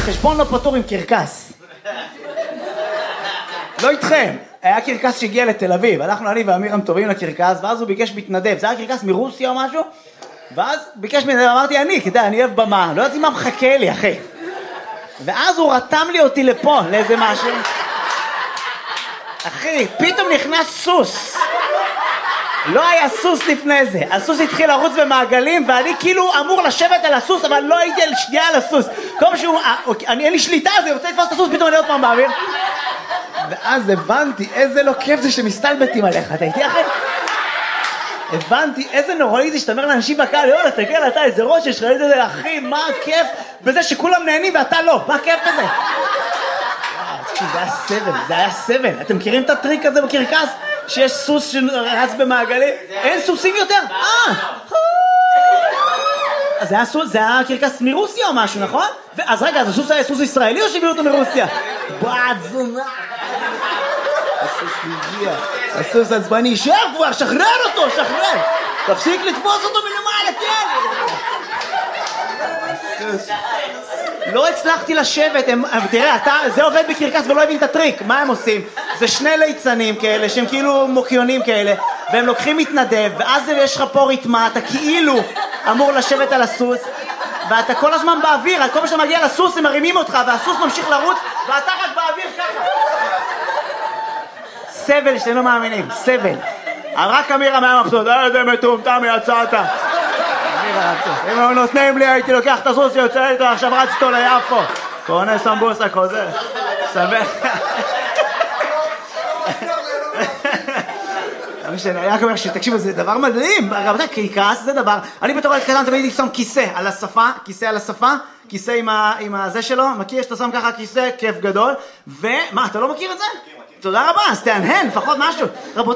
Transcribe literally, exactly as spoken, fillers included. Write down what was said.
חשבון לא פתור עם קרקס. לא איתכם. היה קרקס שהגיע לתל אביב, הלכנו אני ואמירם טובים לקרקס, ואז הוא ביקש מתנדב, זה היה קרקס מרוסיה או משהו, ואז ביקש מתנדב, אמרתי אני, כדי, אני אוהב במה, לא יודעת מה מחכה לי, אחי. ואז הוא רתם לי אותי לפה, לאיזה משהו. אחי, פתאום נכנס סוס. לא היה סוס לפני זה, הסוס התחיל לרוץ במעגלים, ואני כאילו אמור לשבת על הסוס, אבל לא הייתי על שנייה על הסוס. כל משהו, אני אין לי שליטה, אז אני רוצה לתפוס את הסוס, פתאום אני עוד פעם באוויר. ואז הבנתי איזה לא כיף זה שמסתלבטים עליך, אתה איתי אחרי? הבנתי איזה נוראי זה שאתה אומר לאנשים בקהל, יאללה, תקל אתה איזה ראש, יש לך איזה אחי, מה הכיף בזה שכולם נהנים ואתה לא, מה הכיף בזה? זה היה סבל, זה היה סבל. אתם מכירים את הטריק הזה בקרקס? שיש סוס שרץ במעגלים? אין סוסים יותר? אה! אז זה היה סוס, זה היה קרקס מרוסיה או משהו, נכון? אז רגע, אז הסוס היה סוס ישראלי או שהביאו אותו מרוסיה? בעד זונה! הסוס הגיע, הסוס עצבני, שב כבר, שחרר אותו, שחרר! תפסיק לתפוס אותו מלמעלה, כן! הסוס... לא הצלחתי לשבת, הם, תראה, אתה, זה עובד בקרקס ולא הבין את הטריק, מה הם עושים? זה שני ליצנים כאלה, שהם כאילו מוקיונים כאלה, והם לוקחים מתנדב, ואז יש לך פה ריתמה, אתה כאילו אמור לשבת על הסוס, ואתה כל הזמן באוויר, כל מה שאתה מגיע לסוס הם מרימים אותך, והסוס ממשיך לרוץ, ואתה רק באוויר ככה. סבל שאתם לא מאמינים, סבל. רק אמירם היה מבסוט, איזה מטומטם יצאת. אם הם נותנים לי הייתי לוקח את הסוס שיוצא איתו, עכשיו רץ איתו ליפו. קורנה סמבוסה חוזר. סבל. אני רק אומר שתקשיבו, זה דבר מדהים. רבותיי, קרקס זה דבר. אני בתור ילד קטן תמיד שם כיסא על השפה, כיסא על השפה, כיסא עם הזה שלו, מכיר שאתה שם ככה כיסא, כיף גדול. ומה, אתה לא מכיר את זה? תודה רבה, אז תענהן, לפחות משהו. רבותיי,